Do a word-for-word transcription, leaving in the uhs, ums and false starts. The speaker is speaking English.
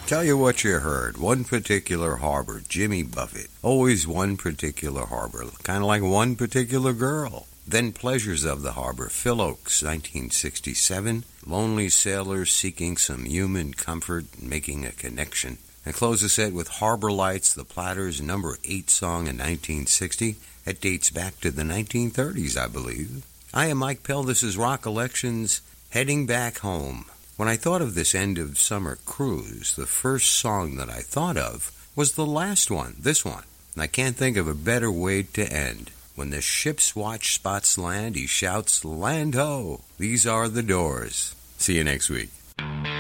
Tell you what you heard. One particular harbor, Jimmy Buffett. Always one particular harbor, kind of like one particular girl. Then Pleasures of the Harbor, Phil Ochs, nineteen sixty-seven. Lonely sailors seeking some human comfort, making a connection. And close the set with Harbor Lights, the Platters' number eight song in nineteen sixty. It dates back to the nineteen thirties, I believe. I am Mike Pell. This is Rock Elections, Heading Back Home. When I thought of this end of summer cruise, the first song that I thought of was the last one, this one. And I can't think of a better way to end. When the ship's watch spots land, he shouts, "Land ho!" These are the Doors. See you next week.